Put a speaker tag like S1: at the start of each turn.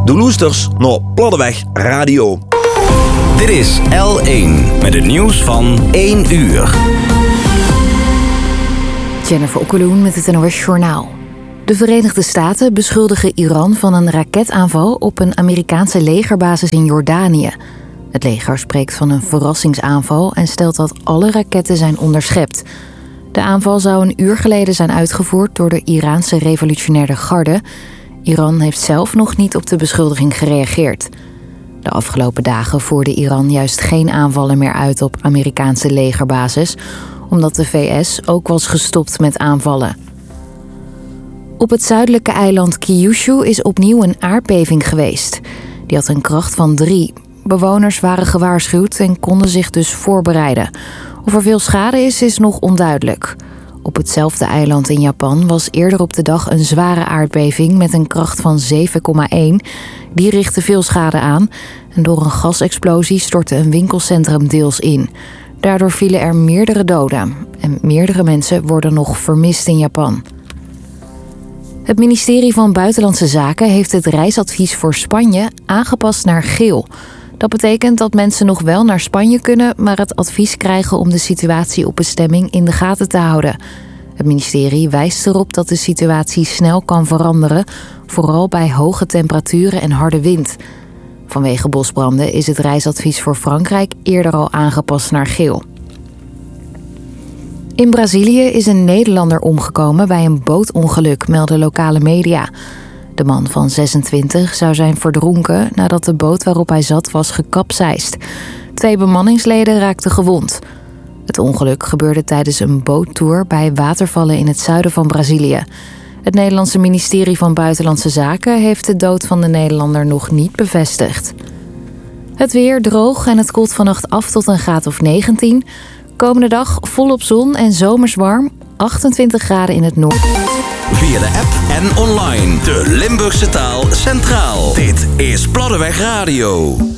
S1: De loesters naar Platteweg Radio.
S2: Dit is L1 met het nieuws van 1 uur.
S3: Jennifer Okkeloen met het NOS Journaal. De Verenigde Staten beschuldigen Iran van een raketaanval op een Amerikaanse legerbasis in Jordanië. Het leger spreekt van een verrassingsaanval en stelt dat alle raketten zijn onderschept. De aanval zou een uur geleden zijn uitgevoerd door de Iraanse revolutionaire garde. Iran heeft zelf nog niet op de beschuldiging gereageerd. De afgelopen dagen voerde Iran juist geen aanvallen meer uit op Amerikaanse legerbases, omdat de VS ook was gestopt met aanvallen. Op het zuidelijke eiland Kyushu is opnieuw een aardbeving geweest. Die had een kracht van 3. Bewoners waren gewaarschuwd en konden zich dus voorbereiden. Of er veel schade is nog onduidelijk. Op hetzelfde eiland in Japan was eerder op de dag een zware aardbeving met een kracht van 7,1. Die richtte veel schade aan en door een gasexplosie stortte een winkelcentrum deels in. Daardoor vielen er meerdere doden en meerdere mensen worden nog vermist in Japan. Het ministerie van Buitenlandse Zaken heeft het reisadvies voor Spanje aangepast naar geel. Dat betekent dat mensen nog wel naar Spanje kunnen, maar het advies krijgen om de situatie op bestemming in de gaten te houden. Het ministerie wijst erop dat de situatie snel kan veranderen, vooral bij hoge temperaturen en harde wind. Vanwege bosbranden is het reisadvies voor Frankrijk eerder al aangepast naar geel. In Brazilië is een Nederlander omgekomen bij een bootongeluk, melden lokale media. De man van 26 zou zijn verdronken nadat de boot waarop hij zat was gekapseist. 2 bemanningsleden raakten gewond. Het ongeluk gebeurde tijdens een boottour bij watervallen in het zuiden van Brazilië. Het Nederlandse ministerie van Buitenlandse Zaken heeft de dood van de Nederlander nog niet bevestigd. Het weer droog en het koelt vannacht af tot een graad of 19. Komende dag volop zon en zomers warm, 28 graden in het noorden.
S2: Via de app en online. De Limburgse taal centraal. Dit is Platteweg Radio.